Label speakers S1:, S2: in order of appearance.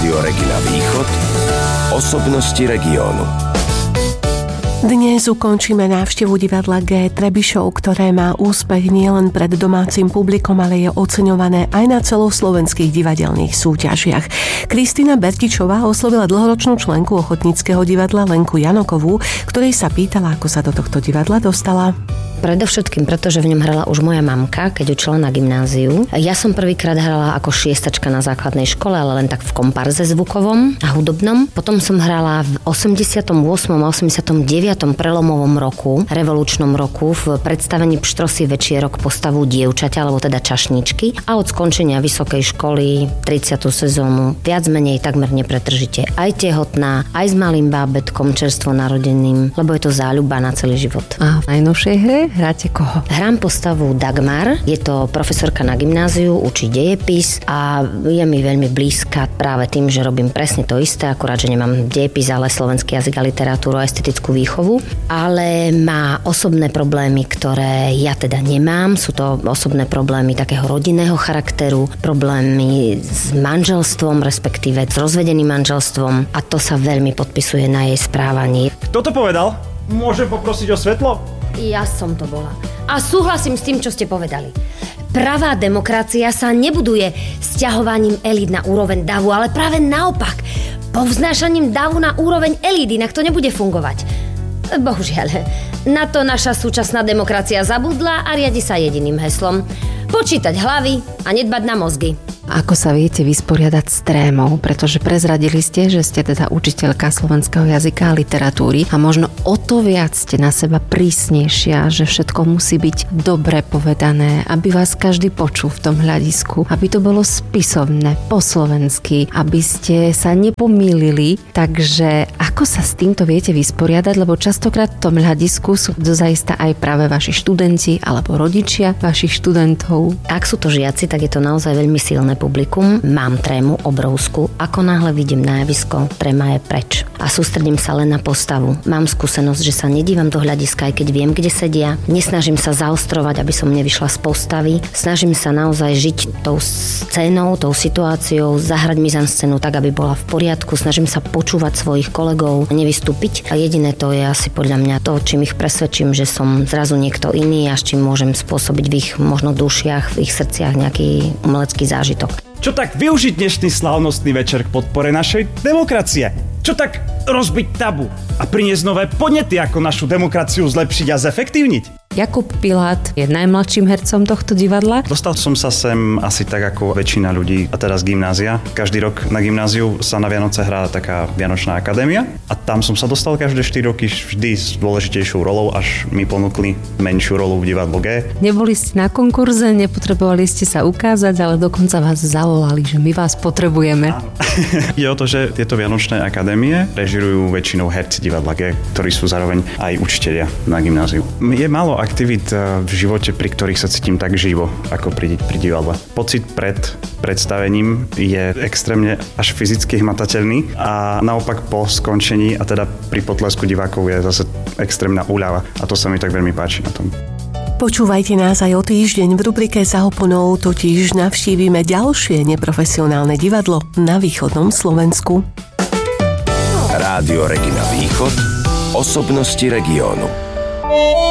S1: Rádio Regina Východ. Osobnosti regiónu.
S2: Dnes ukončíme návštevu divadla G. Trebišov, ktoré má úspech nielen pred domácim publikom, ale je oceňované aj na celoslovenských divadelných súťažiach. Kristína Bertičová oslovila dlhoročnú členku ochotníckeho divadla Lenku Janokovú, ktorej sa pýtala, ako sa do tohto divadla dostala.
S3: Predovšetkým, pretože v ňom hrala už moja mamka, keď učila na gymnáziu. Ja som prvýkrát hrala ako šiestačka na základnej škole, ale len tak v komparze zvukovom a hudobnom. Potom som hrala v 88. a 89. prelomovom roku, revolučnom roku, v predstavení Pštrosy večierok postavu dievčaťa, alebo teda čašničky. A od skončenia vysokej školy 30. sezónu viac menej takmer nepretržite. Aj tehotná, aj s malým bábätkom čerstvo narodeným, lebo je to záľuba na celý život.
S4: A v najnovšej hre hráte koho?
S3: Hrám postavu Dagmar, je to profesorka na gymnáziu, učí dejepis a je mi veľmi blízka práve tým, že robím presne to isté, akurát, že nemám dejepis, ale slovenský jazyk a literatúru a estetickú výchovu, ale má osobné problémy, ktoré ja teda nemám, sú to osobné problémy takého rodinného charakteru, problémy s manželstvom, respektíve s rozvedeným manželstvom a to sa veľmi podpisuje na jej správaní.
S5: Kto to povedal? Môžem poprosiť o svetlo?
S3: Ja som to bola. A súhlasím s tým, čo ste povedali. Pravá demokracia sa nebuduje sťahovaním elít na úroveň davu, ale práve naopak, povznášaním davu na úroveň elít, inak to nebude fungovať. Bohužiaľ, na to naša súčasná demokracia zabudla a riadi sa jediným heslom: počítať hlavy a nedbať na mozgy.
S4: Ako sa viete vysporiadať s trémou, pretože prezradili ste, že ste teda učiteľka slovenského jazyka a literatúry a možno o to viac ste na seba prísnejšia, že všetko musí byť dobre povedané, aby vás každý počul v tom hľadisku, aby to bolo spisovné, po slovensky, aby ste sa nepomýlili. Takže ako sa s týmto viete vysporiadať, lebo častokrát v tom hľadisku sú dozaista aj práve vaši študenti alebo rodičia vašich študentov.
S3: Ak sú to žiaci, tak je to naozaj veľmi silné publikum. Mám trému obrovskú. Ako náhle vidím na javisko, tréma je preč. A sústredím sa len na postavu. Mám skúsenosť, že sa nedívam do hľadiska, aj keď viem, kde sedia. Nesnažím sa zaostrovať, aby som nevyšla z postavy. Snažím sa naozaj žiť tou scénou, tou situáciou, zahrať mizanscénu tak, aby bola v poriadku. Snažím sa počúvať svojich kolegov, nevystúpiť. A jediné to je asi podľa mňa to, čím ich presvedčím, že som zrazu niekto iný a s čím môžem spôsobiť v ich možno dušiach, v ich srdciach nejaký umelecký zážitok.
S5: Čo tak využiť dnešný slávnostný večer k podpore našej demokracie? Čo tak rozbiť tabu a priniesť nové podnety, ako našu demokraciu zlepšiť a zefektívniť?
S4: Jakub Pilát je najmladším hercom tohto divadla.
S5: Dostal som sa sem asi tak ako väčšina ľudí, a teraz gymnázia. Každý rok na gymnáziu sa na Vianoce hrá taká Vianočná akadémia a tam som sa dostal každé 4 roky vždy s dôležitejšou rolou, až mi ponúkli menšiu rolu v divadle G.
S4: Neboli ste na konkurze, nepotrebovali ste sa ukázať, ale dokonca vás zavolali, že my vás potrebujeme.
S5: Ide o to, že tieto Vianočné akadémie režirujú väčšinou herci divadla G, ktorí sú zároveň aj učitelia na gymnáziu. Je málo aktivít v živote, pri ktorých sa cítim tak živo, ako pri divadle. Pocit pred predstavením je extrémne až fyzicky hmatateľný a naopak po skončení a teda pri potlesku divákov je zase extrémna úľava a to sa mi tak veľmi páči na tom.
S2: Počúvajte nás aj o týždeň. V rubrike Za oponou totiž navštívime ďalšie neprofesionálne divadlo na východnom Slovensku.
S1: Rádio Regina Východ. Osobnosti regiónu.